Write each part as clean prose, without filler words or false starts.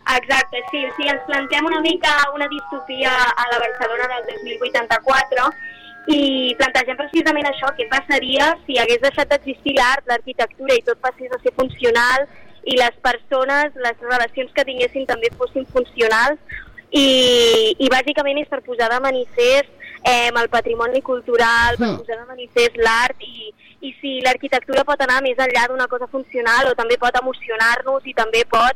Exacte, sí, o sigui, ens plantem una mica una distopia a la Barcelona del 2084 i plantegem precisament això, què passaria si hagués deixat d'existir l'art, l'arquitectura i tot passés a ser funcional i les persones, les relacions que tinguessin també fossin funcionals i bàsicament és per posar de manifest el patrimoni cultural, per posar de manifest l'art i si l'arquitectura pot anar més enllà d'una cosa funcional o també pot emocionar-nos i també pot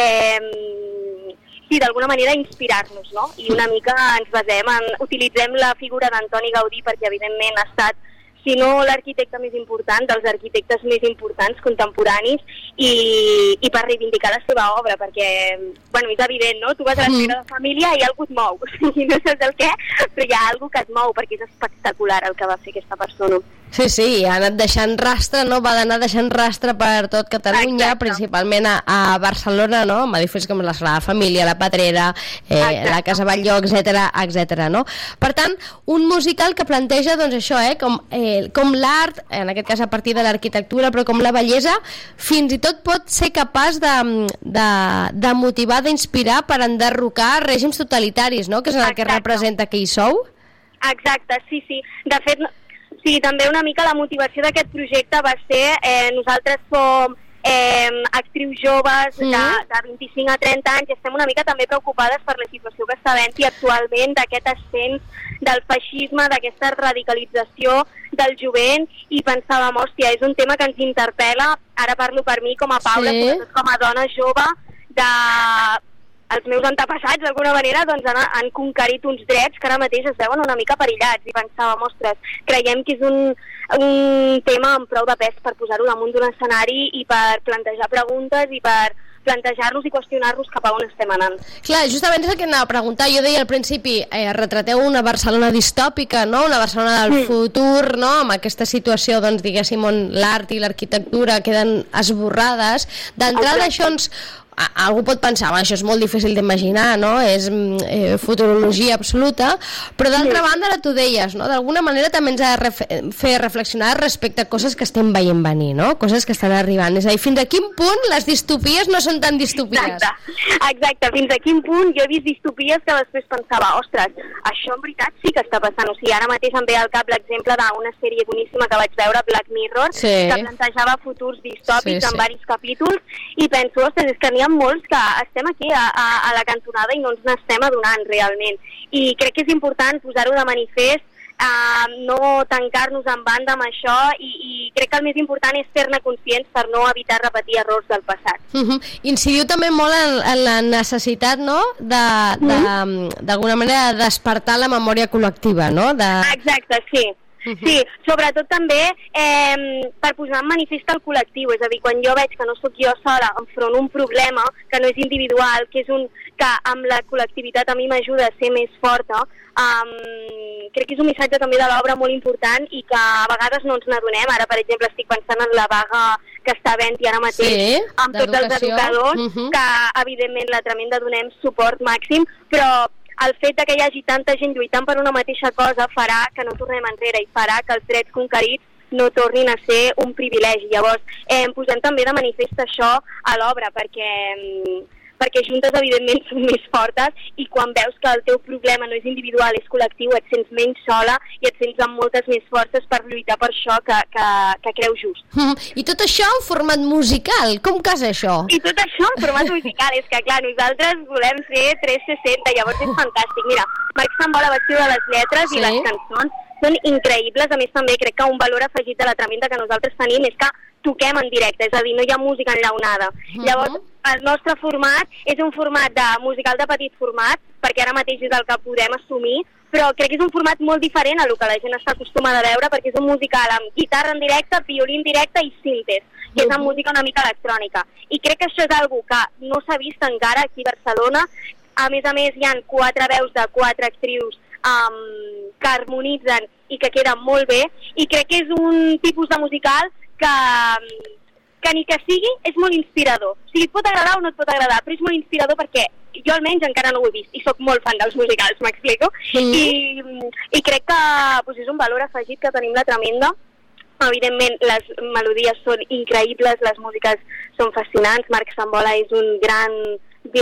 sí, d'alguna manera inspirar-nos, no? I una mica ens basem utilitzem la figura d'Antoni Gaudí perquè evidentment ha estat, si no l'arquitecte més important, dels arquitectes més importants contemporanis i per reivindicar la seva obra, perquè, bueno, és evident, no? Tu vas a la Sagrada Família i algú et mou, o sigui, no saps el què, però hi ha algú que et mou, perquè és espectacular el que va fer aquesta persona. Sí, sí, ha anat deixant rastre, no? Va anar deixant rastre per tot Catalunya, exacte, principalment a Barcelona, no? Amb edificis com la Sagrada Família, la Patrera, la Casa Batlló, etc., no? Per tant, un musical que planteja, doncs, això, com l'art, en aquest cas a partir de l'arquitectura, però com la bellesa, fins i tot pot ser capaç de motivar, d'inspirar per enderrocar règims totalitaris, no? Que és el que representa que hi sou. Exacte, sí, sí. De fet, sí, també una mica la motivació d'aquest projecte va ser, nosaltres som actrius joves de 25 a 30 anys i estem una mica també preocupades per la situació que està havent-hi actualment d'aquest ascens del feixisme, d'aquesta radicalització del jovent i pensàvem, hòstia, és un tema que ens interpel·la, ara parlo per mi com a Paula, sobretot com a dona jove, els meus antepassats d'alguna manera doncs, han conquerit uns drets que ara mateix es veuen una mica perillats i pensàvem, ostres, creiem que és un tema amb prou de pes per posar-ho damunt d'un escenari i per plantejar preguntes i per plantejar-nos i qüestionar-nos cap a on estem anant. Clar, justament és el que anava a preguntar. Jo deia al principi, retrateu una Barcelona distòpica, no? Una Barcelona del futur, no? Amb aquesta situació, doncs, diguéssim, on l'art i l'arquitectura queden esborrades. D'entrada, això ens... Algú pot pensar, això és molt difícil d'imaginar, no? És futurologia absoluta, però d'altra banda, ara tu deies, no? D'alguna manera també ens ha de fer reflexionar respecte a coses que estem veient venir, no? Coses que estan arribant. És a dir, fins a quin punt les distopies no són tan distopies? Exacte. Fins a quin punt jo he vist distopies que després pensava, ostres, això en veritat sí que està passant. O sigui, ara mateix em ve al cap l'exemple d'una sèrie boníssima que vaig veure, Black Mirror, que plantejava futurs distòpics en diversos capítols i penso, ostres, és que n'hi ha molts que estem aquí a la cantonada i no ens n'estem adonant realment. I crec que és important posar-ho de manifest, no tancar-nos en banda amb això i crec que el més important és ser-ne conscients per no evitar repetir errors del passat. Incidiu també molt en la necessitat, no?, d'alguna manera de despertar la memòria col·lectiva, no? Exacte, sí. Sí, sobretot també per posar en manifest el col·lectiu, és a dir, quan jo veig que no sóc jo sola enfront un problema que no és individual, que amb la col·lectivitat a mi m'ajuda a ser més forta, crec que és un missatge també de l'obra molt important i que a vegades no ens n'adonem. Ara, per exemple, estic pensant en la vaga que està havent-hi ara mateix amb tots els educadors, que evidentment la tremenda donem suport màxim, però el fet que hi hagi tanta gent lluitant per una mateixa cosa farà que no tornem enrere i farà que els drets conquerits no tornin a ser un privilegi. Llavors, posem també de manifest això a l'obra, perquè juntes, evidentment, són més fortes i quan veus que el teu problema no és individual, és col·lectiu, et sents menys sola i et sents amb moltes més forces per lluitar per això que creus just. I tot això en format musical, com casa això? I tot això en format musical, és que clar, nosaltres volem ser 360, llavors és fantàstic. Mira, Marc Sambola va escriure les lletres i les cançons són increïbles, a més també crec que un valor afegit de la tremenda que nosaltres tenim és que toquem en directe, és a dir, no hi ha música enllaunada. Llavors, el nostre format és un format de musical de petit format, perquè ara mateix és el que podem assumir, però crec que és un format molt diferent a el que la gent està acostumada a veure, perquè és un musical amb guitarra en directe, violí en directe i síntes, que és amb música una mica electrònica. I crec que això és algo que no s'ha vist encara aquí a Barcelona. A més, hi ha 4 veus de 4 actrius que harmonitzen i que queden molt bé, i crec que és un tipus de musical que ni que sigui és molt inspirador. O sigui, et pot agradar o no et pot agradar, però és molt inspirador perquè jo almenys encara no ho he vist i sóc molt fan dels musicals, m'explico? I crec que és un valor afegit que tenim la tremenda. Evidentment, les melodies són increïbles, les músiques són fascinants. Marc Sambola és un gran